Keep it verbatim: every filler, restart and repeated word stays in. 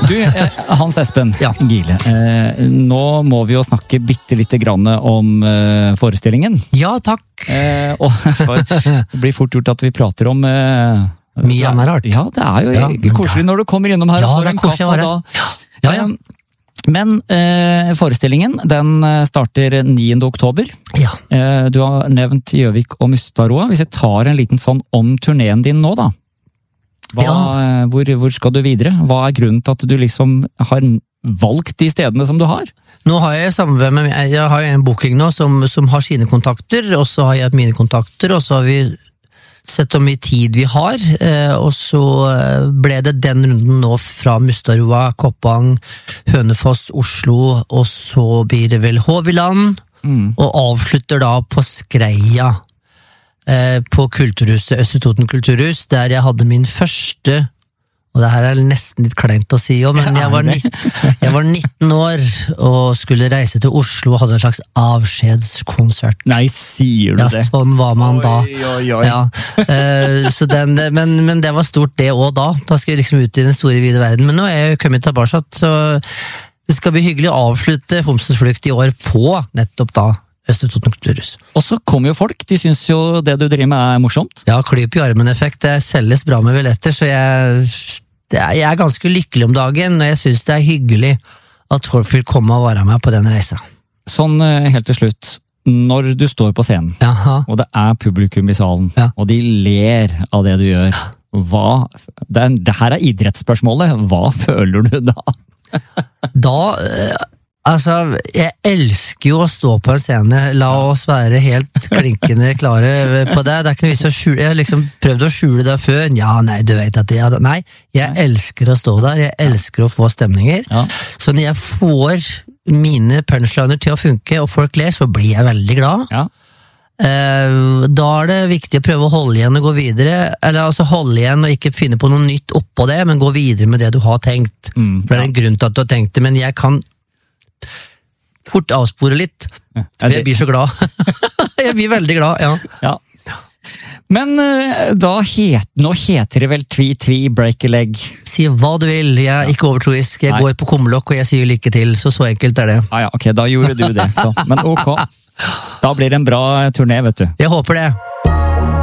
Du, Hans Espen ja. Gile, eh, nå må vi jo snakke bitte litt grann om eh, forestillingen. Ja, takk. Eh, og det blir fort gjort at vi prater om eh, mye annet rart. Ja, det er jo ja, koselig når du kommer innom her ja, og får en kaffe. Da. Ja, ja, ja. Men eh, forestillingen, den starter niende oktober. Ja. Eh, du har nevnt Gjøvik og Mustaroa. Hvis jeg tar en liten sånn om turneen din nå da, hva, ja. hvor, hvor skal du videre? Hva er grunnen til at du liksom har valgt de stedene som du har? Nå har jeg samarbeid med, jeg har en booking nå som, som har sine kontakter, og så har jeg mine kontakter, og så har vi sett hvor mye tid vi har, og så ble det den runden nå fra Mustaroa, Koppang, Hønefoss, Oslo, og så blir det vel Håviland, mm. og avslutter da på Skreia, på Kulturhuset, Østre Toten Kulturhus, der jeg hadde min første, og det her er nesten litt kleint å si, men jeg var, nitten, jeg var nitten år og skulle reise til Oslo og hadde en slags avskjedskonsert. Nei, sier du ja, det? Ja, sånn var man da. Oi, oi, oi. Ja, uh, så den, men, men det var stort det også da. Da skal jeg liksom ut i den store, vide verden. Men nå er jeg kommet tilbake, så det skal bli hyggelig å avslutte Homsens flukt i år på nettopp da Østre Toten Kulturhus. Og så kommer jo folk, de synes jo det du driver med er morsomt. Ja, klyp i armen-effekt, det selges bra med billetter, så jeg... Jeg er ganske lykkelig om dagen, og jeg synes det er hyggelig at folk vil komme og være med på den reisa. Sånn helt til slutt, når du står på scenen, Jaha. Og det er publikum i salen, ja. og de ler av det du gjør, hva, det, er, det her er idrettsspørsmålet, hva føler du da? Da... Altså, jeg elsker jo å stå på en scene, la oss være helt klinkende klare på det, det er ikke noe vis å skjule, jeg har liksom prøvd å skjule det før, ja, nei, du vet at jeg, nei, jeg elsker å stå der, jeg elsker å få stemninger, ja. Så når jeg får mine punchliner til å funke, og folk ler, så blir jeg veldig glad. Ja. Da er det viktig å prøve å holde igjen og gå videre, eller altså holde igjen og ikke finne på noe nytt oppå det, men gå videre med det du har tenkt, mm, for det er en grunn til at du har tenkt det, men jeg kan fort avspore litt, for jeg blir så glad. Jeg blir veldig glad, ja. ja. Men da het, nå heter det vel tvi-tvi break-a-leg? Si hva du vil, jeg er ikke overtroisk, jeg Nei. Går på kummelokk og jeg sier lykke til, så så enkelt er det. Ah, ja, ok, da gjorde du det, så. Men ok, da blir det en bra turné, vet du. Jeg håper det.